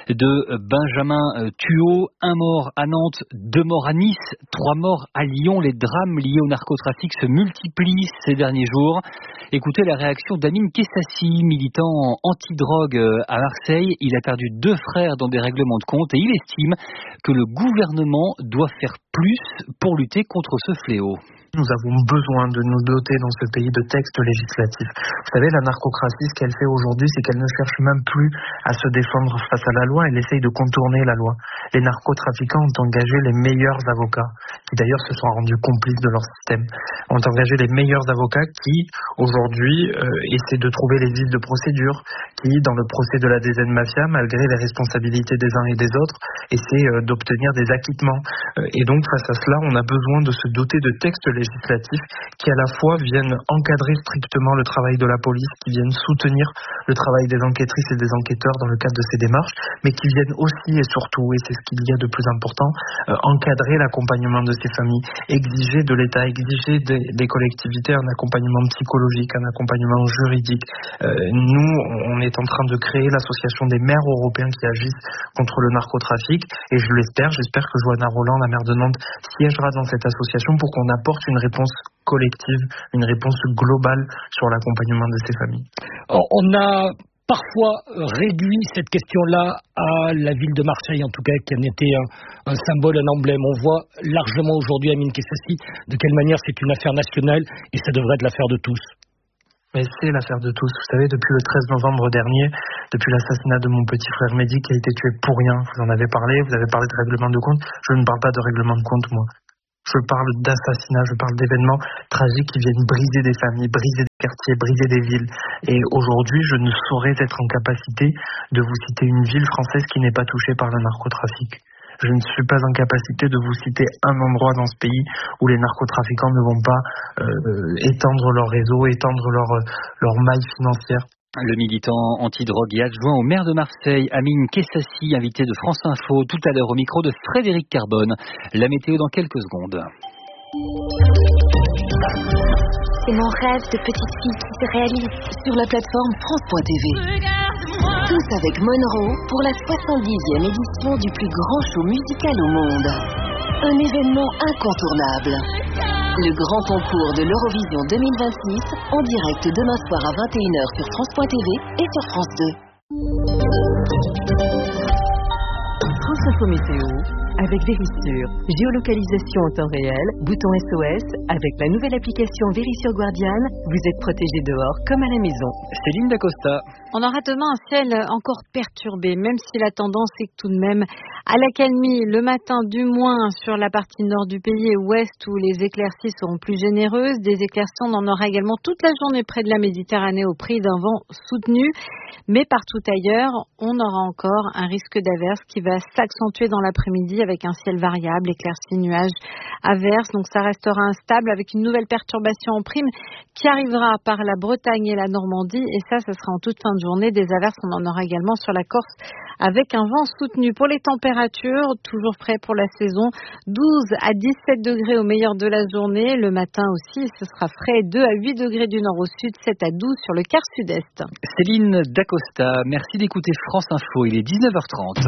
de Benjamin Thuot. 1 mort à Nantes, 2 morts à Nice, 3 morts à Lyon. Les drames liés au narcotrafic se multiplient ces derniers jours. Écoutez la réaction d'Amine Kessassi, militant anti-drogue à Marseille. Il a perdu 2 frères dans des règlements de compte et il estime que le gouvernement doit faire plus pour lutter contre ce fléau. Nous avons besoin de nous doter dans ce pays de textes législatifs. Vous savez, la narcocratie, ce qu'elle fait aujourd'hui, c'est qu'elle ne cherche même plus à se défendre face à la loi, elle essaye de contourner la loi. Les narcotrafiquants ont engagé les meilleurs avocats, qui d'ailleurs se sont rendus complices de leur système, ont engagé les meilleurs avocats qui, aujourd'hui, essaient de trouver les vices de procédure, qui, dans le procès de la DZ Mafia, malgré les responsabilités des uns et des autres, essaient d'obtenir des acquittements. Et donc, face à cela, on a besoin de se doter de textes législatifs qui à la fois viennent encadrer strictement le travail de la police, qui viennent soutenir le travail des enquêtrices et des enquêteurs dans le cadre de ces démarches, mais qui viennent aussi et surtout, et c'est ce qu'il y a de plus important, encadrer l'accompagnement de ces familles, exiger de l'État, exiger des collectivités un accompagnement psychologique, un accompagnement juridique. Nous, on est en train de créer l'association des maires européens qui agissent contre le narcotrafic, et j'espère que Johanna Roland, la maire de Nantes, siégera dans cette association pour qu'on apporte une réponse collective, une réponse globale sur l'accompagnement de ces familles. On a parfois réduit cette question-là à la ville de Marseille, en tout cas, qui en était un symbole, un emblème. On voit largement aujourd'hui, Amine Kessassi, de quelle manière c'est une affaire nationale et ça devrait être l'affaire de tous. Mais c'est l'affaire de tous. Vous savez, depuis le 13 novembre dernier, depuis l'assassinat de mon petit frère Mehdi qui a été tué pour rien, vous en avez parlé, vous avez parlé de règlement de compte. Je ne parle pas de règlement de compte, moi. Je parle d'assassinats, je parle d'événements tragiques qui viennent briser des familles, briser des quartiers, briser des villes. Et aujourd'hui, je ne saurais être en capacité de vous citer une ville française qui n'est pas touchée par le narcotrafic. Je ne suis pas en capacité de vous citer un endroit dans ce pays où les narcotrafiquants ne vont pas étendre leur réseau, étendre leur maille financière. Le militant anti-drogue et adjoint au maire de Marseille, Amine Kessassi, invité de France Info tout à l'heure au micro de Frédéric Carbone. La météo dans quelques secondes. C'est mon rêve de petite fille qui se réalise sur la plateforme France.tv. Tous avec Monroe pour la 70e édition du plus grand show musical au monde. Un événement incontournable. Le grand concours de l'Eurovision 2026 en direct demain soir à 21h sur France.tv et sur France 2. France Info Météo avec Vérissure. Géolocalisation en temps réel, bouton SOS. Avec la nouvelle application Vérissure Guardian, vous êtes protégé dehors comme à la maison. Céline Dacosta. On aura demain un ciel encore perturbé, même si la tendance est que tout de même à l'accalmie, le matin du moins sur la partie nord du pays et ouest où les éclaircies seront plus généreuses. Des éclaircies, on en aura également toute la journée près de la Méditerranée au prix d'un vent soutenu. Mais partout ailleurs, on aura encore un risque d'averse qui va s'accentuer dans l'après-midi avec un ciel variable, éclaircies, nuages, averses. Donc ça restera instable avec une nouvelle perturbation en prime qui arrivera par la Bretagne et la Normandie. Et ça sera en toute fin de journée. Des averses, on en aura également sur la Corse avec un vent soutenu. Pour les températures, toujours prêt pour la saison, 12 à 17 degrés au meilleur de la journée. Le matin aussi, ce sera frais, 2 à 8 degrés du nord au sud, 7 à 12 sur le quart sud-est. Céline Dacosta, merci d'écouter France Info, il est 19h30.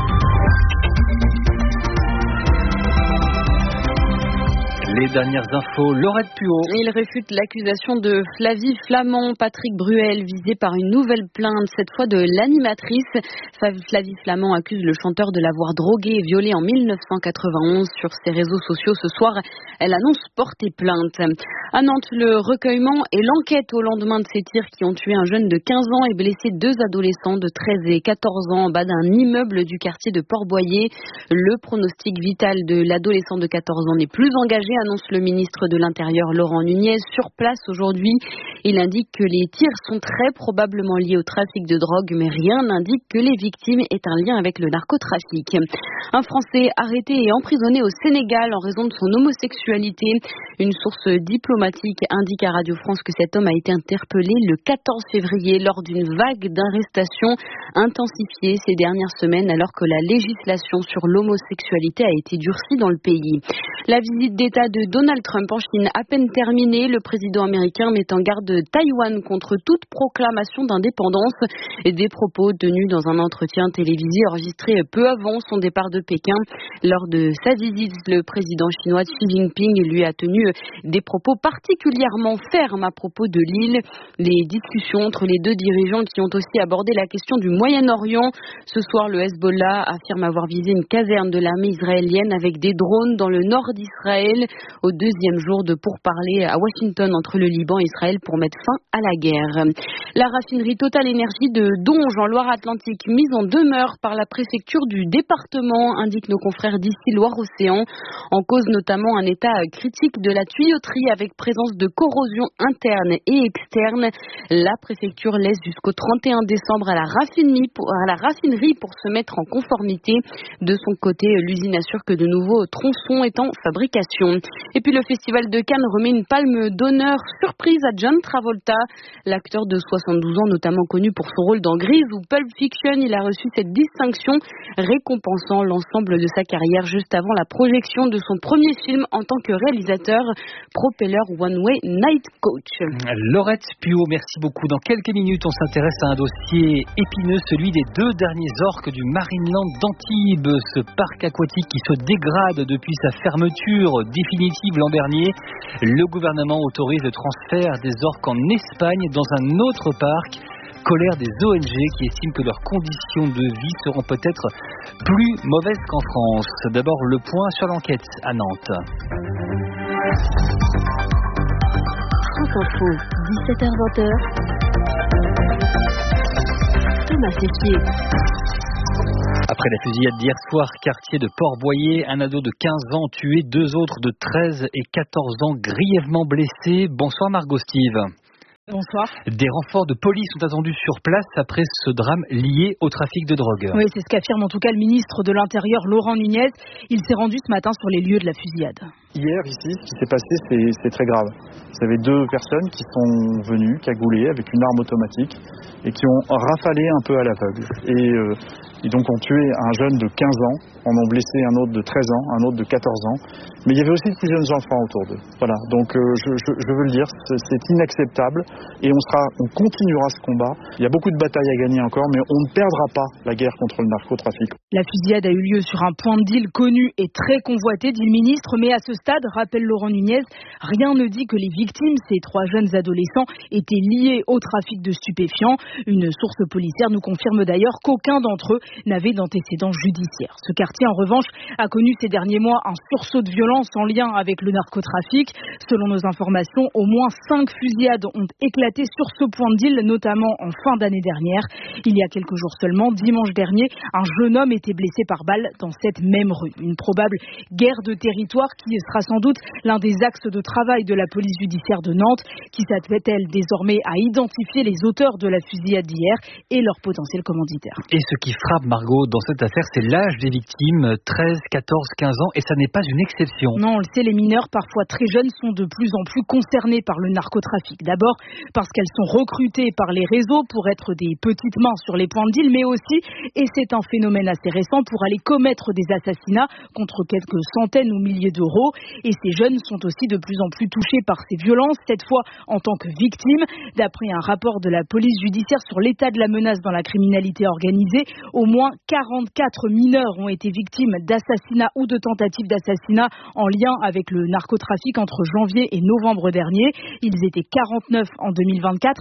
Les dernières infos, Laurette Puot. Il réfute l'accusation de Flavie Flament, Patrick Bruel, visé par une nouvelle plainte, cette fois de l'animatrice. Flavie Flament accuse le chanteur de l'avoir drogué et violé en 1991 sur ses réseaux sociaux. Ce soir, elle annonce porter plainte. À Nantes, le recueillement et l'enquête au lendemain de ces tirs qui ont tué un jeune de 15 ans et blessé 2 adolescents de 13 et 14 ans en bas d'un immeuble du quartier de Port-Boyer. Le pronostic vital de l'adolescent de 14 ans n'est plus engagé, annonce le ministre de l'Intérieur Laurent Nunez. Sur place aujourd'hui, il indique que les tirs sont très probablement liés au trafic de drogue, mais rien n'indique que les victimes aient un lien avec le narcotrafic. Un Français arrêté et emprisonné au Sénégal en raison de son homosexualité. Une source diplomatique indique à Radio France que cet homme a été interpellé le 14 février lors d'une vague d'arrestations intensifiée ces dernières semaines alors que la législation sur l'homosexualité a été durcie dans le pays. La visite d'État de Donald Trump en Chine à peine terminée, le président américain met en garde Taïwan contre toute proclamation d'indépendance et des propos tenus dans un entretien télévisé enregistré peu avant son départ de Pékin. Lors de sa visite, le président chinois Xi Jinping lui a tenu des propos particulièrement fermes à propos de l'île. Les discussions entre les deux dirigeants qui ont aussi abordé la question du Moyen-Orient. Ce soir, le Hezbollah affirme avoir visé une caserne de l'armée israélienne avec des drones dans le nord d'Israël au deuxième jour de pourparlers à Washington entre le Liban et Israël pour mettre fin à la guerre. La raffinerie Total Énergie de Donge en Loire-Atlantique mise en demeure par la préfecture du département, indiquent nos confrères d'ici Loire-Océan. En cause notamment un état critique de la tuyauterie avec présence de corrosion interne et externe. La préfecture laisse jusqu'au 31 décembre à la raffinerie pour se mettre en conformité. De son côté, l'usine assure que de nouveaux tronçons est en fabrication. Et puis le Festival de Cannes remet une palme d'honneur surprise à John Travolta. L'acteur de 72 ans, notamment connu pour son rôle dans Grease ou Pulp Fiction, il a reçu cette distinction récompensant l'ensemble de sa carrière juste avant la projection de son premier film en tant que réalisateur, Propeller One Way Night Coach. Laurette Puot, merci beaucoup. Dans quelques minutes, on s'intéresse à un dossier épineux, celui des 2 derniers orques du Marineland d'Antibes, ce parc aquatique qui se dégrade depuis sa fermeture définitive l'an dernier. Le gouvernement autorise le transfert des orques en Espagne dans un autre parc. Colère des ONG qui estiment que leurs conditions de vie seront peut-être plus mauvaises qu'en France. D'abord, le point sur l'enquête à Nantes. France Info, 17h-20h. Thomas Sessier. Après la fusillade d'hier soir, quartier de Port-Boyer, un ado de 15 ans tué, 2 autres de 13 et 14 ans grièvement blessés. Bonsoir Margot Steve. Bonsoir. Des renforts de police sont attendus sur place après ce drame lié au trafic de drogue. Oui, c'est ce qu'affirme en tout cas le ministre de l'Intérieur, Laurent Nunez. Il s'est rendu ce matin sur les lieux de la fusillade. Hier, ici, ce qui s'est passé, c'est très grave. Vous avez 2 personnes qui sont venues, cagoulées, avec une arme automatique, et qui ont rafalé un peu à l'aveugle. Et donc ont tué un jeune de 15 ans, en ont blessé un autre de 13 ans, un autre de 14 ans. Mais il y avait aussi de plus jeunes enfants autour d'eux. Voilà, donc je veux le dire, c'est inacceptable. Et on continuera ce combat. Il y a beaucoup de batailles à gagner encore, mais on ne perdra pas la guerre contre le narcotrafic. La fusillade a eu lieu sur un point de deal connu et très convoité, dit le ministre. Mais à ce stade, rappelle Laurent Nunez, rien ne dit que les victimes, ces 3 jeunes adolescents, étaient liés au trafic de stupéfiants. Une source policière nous confirme d'ailleurs qu'aucun d'entre eux n'avait d'antécédents judiciaires. Ce quartier, en revanche, a connu ces derniers mois un sursaut de violence en lien avec le narcotrafic. Selon nos informations, au moins 5 fusillades ont éclaté sur ce point de deal, notamment en fin d'année dernière. Il y a quelques jours seulement, dimanche dernier, un jeune homme était blessé par balle dans cette même rue. Une probable guerre de territoire qui sera sans doute l'un des axes de travail de la police judiciaire de Nantes, qui s'attelle désormais à identifier les auteurs de la fusillade d'hier et leurs potentiels commanditaires. Et ce qui frappe, Margot, dans cette affaire, c'est l'âge des victimes, 13, 14, 15 ans, et ça n'est pas une exception. Non, on le sait, les mineurs, parfois très jeunes, sont de plus en plus concernés par le narcotrafic. D'abord parce qu'elles sont recrutées par les réseaux pour être des petites mains sur les points de deal, mais aussi, et c'est un phénomène assez récent, pour aller commettre des assassinats contre quelques centaines ou milliers d'euros. Et ces jeunes sont aussi de plus en plus touchés par ces violences, cette fois en tant que victimes. D'après un rapport de la police judiciaire sur l'état de la menace dans la criminalité organisée, au moins 44 mineurs ont été victimes d'assassinats ou de tentatives d'assassinat en lien avec le narcotrafic entre janvier et novembre dernier. Ils étaient 49 en 2024,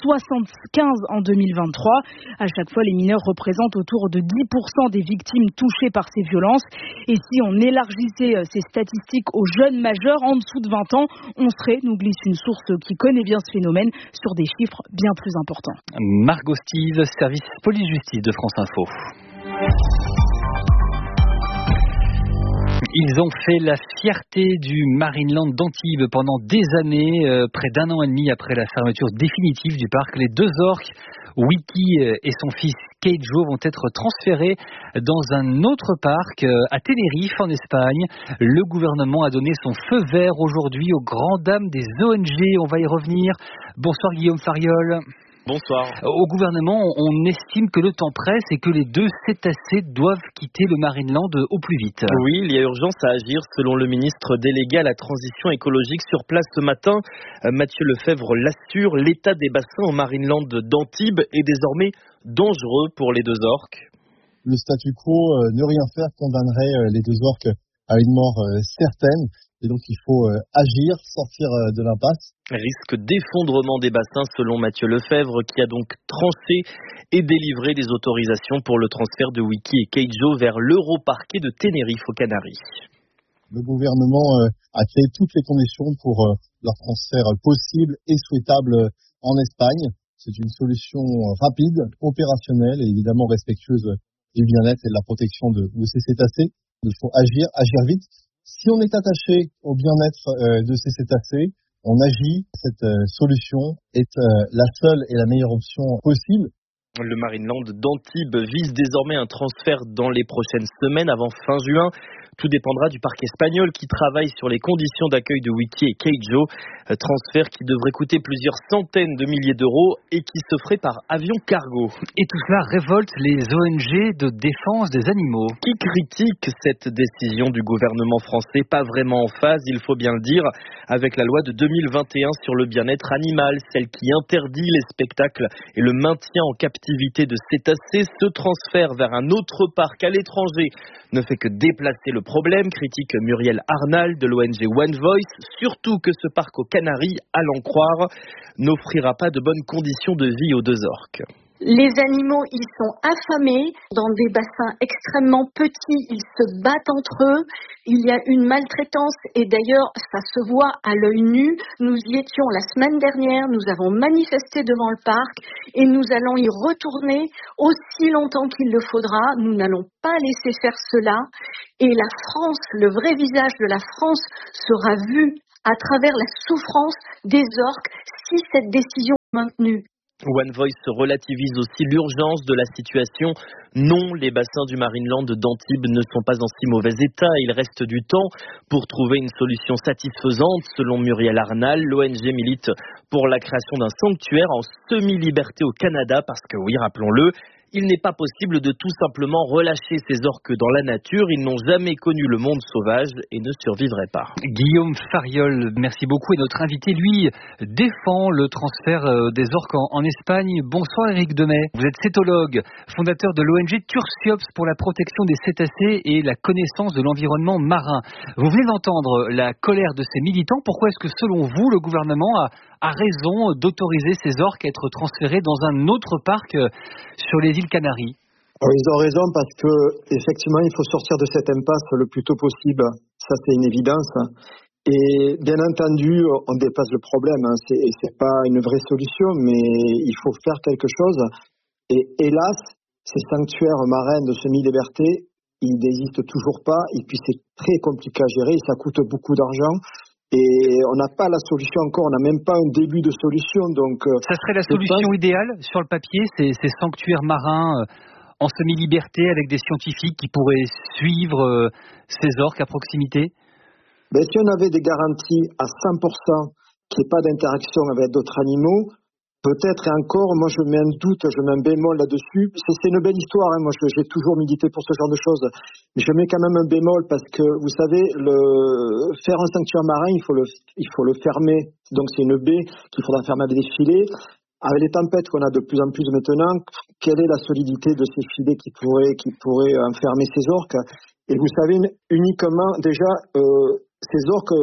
75 en 2023. À chaque fois, les mineurs représentent autour de 10% des victimes touchées par ces violences. Et si on élargissait ces statistiques aux jeunes majeurs en dessous de 20 ans, on serait, nous glisse une source qui connaît bien ce phénomène, sur des chiffres bien plus importants. Margot Steve, service police-justice de France Info. Ils ont fait la fierté du Marineland d'Antibes pendant des années, près d'1 an et demi après la fermeture définitive du parc. Les 2 orques, Wiki et son fils Keijo, vont être transférés dans un autre parc à Tenerife en Espagne. Le gouvernement a donné son feu vert aujourd'hui aux grandes dames des ONG. On va y revenir. Bonsoir Guillaume Fariol. Bonsoir. Au gouvernement, on estime que le temps presse et que les 2 cétacés doivent quitter le Marineland au plus vite. Oui, il y a urgence à agir selon le ministre délégué à la transition écologique sur place ce matin. Mathieu Lefebvre l'assure, l'état des bassins au Marineland d'Antibes est désormais dangereux pour les 2 orques. Le statu quo, ne rien faire, condamnerait les 2 orques à une mort certaine. Et donc il faut agir, sortir de l'impasse. Risque d'effondrement des bassins selon Mathieu Lefebvre, qui a donc tranché et délivré des autorisations pour le transfert de Wiki et Keijo vers l'Europarquet de Tenerife aux Canaries. Le gouvernement a créé toutes les conditions pour leur transfert possible et souhaitable en Espagne. C'est une solution rapide, opérationnelle et évidemment respectueuse du bien-être et de la protection de ces cétacés. Il faut agir vite. Si on est attaché au bien-être de ces cétacés, on agit. Cette solution est la seule et la meilleure option possible. Le Marineland d'Antibes vise désormais un transfert dans les prochaines semaines, avant fin juin. Tout dépendra du parc espagnol qui travaille sur les conditions d'accueil de Wiki et Keijo. Transfert qui devrait coûter plusieurs centaines de milliers d'euros et qui se ferait par avion cargo. Et tout cela révolte les ONG de défense des animaux. Qui critiquent cette décision du gouvernement français, pas vraiment en phase, il faut bien le dire, avec la loi de 2021 sur le bien-être animal, celle qui interdit les spectacles et le maintien en captivité de cétacés. Ce transfert vers un autre parc à l'étranger ne fait que déplacer le problème, critique Muriel Arnal de l'ONG One Voice, surtout que ce parc aux Canaries, à l'en croire, n'offrira pas de bonnes conditions de vie aux 2 orques. Les animaux, ils sont affamés dans des bassins extrêmement petits, ils se battent entre eux, il y a une maltraitance et d'ailleurs ça se voit à l'œil nu. Nous y étions la semaine dernière, nous avons manifesté devant le parc et nous allons y retourner aussi longtemps qu'il le faudra. Nous n'allons pas laisser faire cela et la France, le vrai visage de la France sera vu à travers la souffrance des orques si cette décision est maintenue. One Voice relativise aussi l'urgence de la situation. Non, les bassins du Marineland d'Antibes ne sont pas en si mauvais état. Il reste du temps pour trouver une solution satisfaisante. Selon Muriel Arnal, l'ONG milite pour la création d'un sanctuaire en semi-liberté au Canada parce que oui, rappelons-le, il n'est pas possible de tout simplement relâcher ces orques dans la nature. Ils n'ont jamais connu le monde sauvage et ne survivraient pas. Guillaume Fariol, merci beaucoup. Et notre invité, lui, défend le transfert des orques en Espagne. Bonsoir Éric Demey. Vous êtes cétologue, fondateur de l'ONG Tursiops pour la protection des cétacés et la connaissance de l'environnement marin. Vous venez d'entendre la colère de ces militants. Pourquoi est-ce que selon vous, le gouvernement a raison d'autoriser ces orques à être transférés dans un autre parc sur les îles Canaries? Alors, ils ont raison parce que effectivement, il faut sortir de cette impasse le plus tôt possible. Ça, c'est une évidence. Et bien entendu, on dépasse le problème. C'est pas une vraie solution, mais il faut faire quelque chose. Et hélas, ces sanctuaires marins de semi-liberté, ils n'existent toujours pas. Et puis, c'est très compliqué à gérer. Ça coûte beaucoup d'argent. Et on n'a pas la solution encore, on n'a même pas un début de solution. Donc, ça serait la solution idéale sur le papier, ces sanctuaires marins en semi-liberté avec des scientifiques qui pourraient suivre ces orques à proximité? Ben, si on avait des garanties à 100% qu'il n'y ait pas d'interaction avec d'autres animaux, peut-être et encore, moi je mets un doute, je mets un bémol là-dessus. C'est une belle histoire, hein. Moi j'ai toujours milité pour ce genre de choses. Mais je mets quand même un bémol parce que, vous savez, faire un sanctuaire marin, il faut le fermer. Donc c'est une baie qu'il faudra fermer avec des filets. Avec les tempêtes qu'on a de plus en plus maintenant, quelle est la solidité de ces filets qui pourraient enfermer ces orques? Et vous savez, uniquement, déjà, ces orques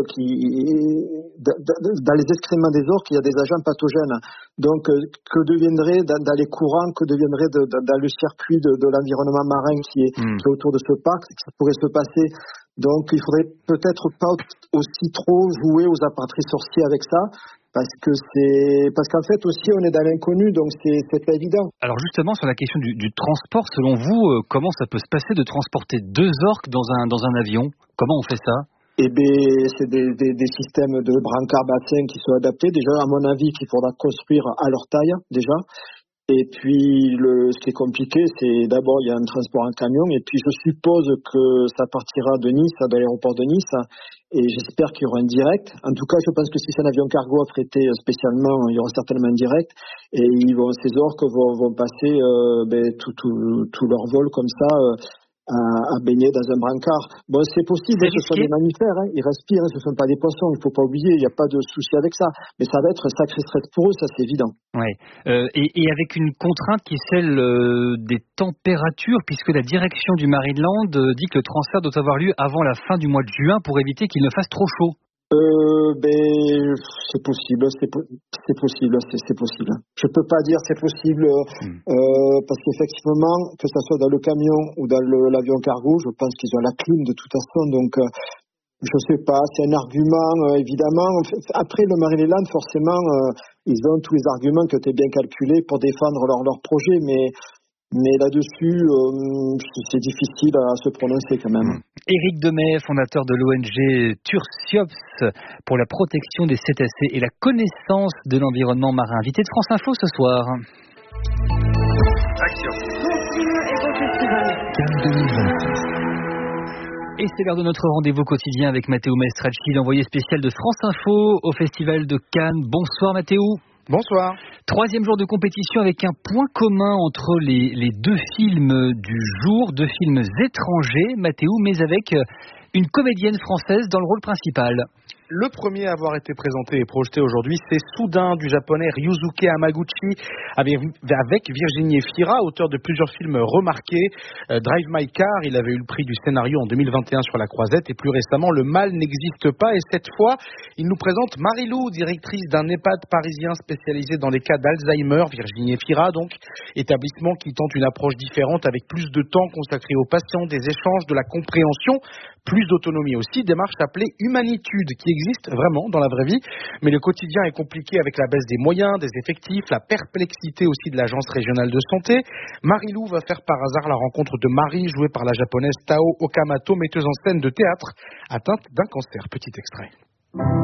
dans les excréments des orques, il y a des agents pathogènes. Donc, que deviendrait dans les courants, que deviendrait dans le circuit de l'environnement marin qui est autour de ce parc, ça pourrait se passer. Donc, il faudrait peut-être pas aussi trop jouer aux appâteries sorciers avec ça. parce qu'en fait aussi on est dans l'inconnu, donc c'est pas évident. Alors justement sur la question du transport, selon vous, comment ça peut se passer de transporter 2 orques dans un avion? Comment on fait ça? Eh bien, c'est des systèmes de brancard bassin qui sont adaptés. Déjà, à mon avis, qu'il faudra construire à leur taille, déjà. Et puis, ce qui est compliqué, c'est d'abord, il y a un transport en camion. Et puis, je suppose que ça partira de Nice, de l'aéroport de Nice. Et j'espère qu'il y aura un direct. En tout cas, je pense que si c'est un avion cargo affrété spécialement, il y aura certainement un direct. Et ces orques vont passer tout leur vol comme ça. À baigner dans un brancard. Bon, c'est possible, ce sont des mammifères, ils respirent, ce ne sont pas des poissons, il ne faut pas oublier, il n'y a pas de souci avec ça. Mais ça va être un sacré stress pour eux, ça c'est évident. Ouais. Et avec une contrainte qui est celle des températures, puisque la direction du Maryland dit que le transfert doit avoir lieu avant la fin du mois de juin pour éviter qu'il ne fasse trop chaud. C'est possible. Je peux pas dire c'est possible parce qu'effectivement, que ça soit dans le camion ou dans l'avion cargo, je pense qu'ils ont la clim de toute façon. Donc, je sais pas. C'est un argument évidemment. Après le Maryland, forcément, ils ont tous les arguments qui ont été bien calculés pour défendre leur projet, mais là-dessus, c'est difficile à se prononcer quand même. Éric Demey, fondateur de l'ONG Tursiops pour la protection des cétacés et la connaissance de l'environnement marin. Invité de France Info ce soir. Action. Et c'est l'heure de notre rendez-vous quotidien avec Matteo Maestracci, l'envoyé spécial de France Info au Festival de Cannes. Bonsoir Matteo. Bonsoir. 3e jour de compétition avec un point commun entre les 2 films du jour, 2 films étrangers, Matteo, mais avec une comédienne française dans le rôle principal. Le premier à avoir été présenté et projeté aujourd'hui, c'est Soudain du japonais Ryusuke Hamaguchi avec Virginie Efira, auteur de plusieurs films remarqués. Drive My Car, il avait eu le prix du scénario en 2021 sur La Croisette et plus récemment Le Mal n'existe pas. Et cette fois, il nous présente Marie-Lou, directrice d'un EHPAD parisien spécialisé dans les cas d'Alzheimer. Virginie Efira, donc, établissement qui tente une approche différente avec plus de temps consacré aux patients, des échanges, de la compréhension, plus d'autonomie aussi. Démarche appelée Humanitude qui existe vraiment dans la vraie vie, mais le quotidien est compliqué avec la baisse des moyens, des effectifs, la perplexité aussi de l'agence régionale de santé. Marie-Lou va faire par hasard la rencontre de Marie, jouée par la japonaise Tao Okamoto, metteuse en scène de théâtre, atteinte d'un cancer. Petit extrait.